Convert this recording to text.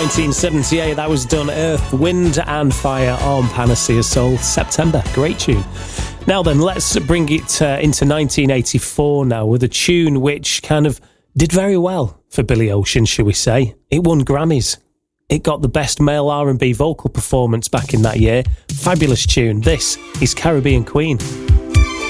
1978, that was done. Earth, Wind and Fire on Panacea Soul. September, great tune. Now then, let's bring it into 1984 now with a tune which kind of did very well for Billy Ocean, shall we say. It won Grammys. It got the best male R&B vocal performance back in that year. Fabulous tune. This is Caribbean Queen.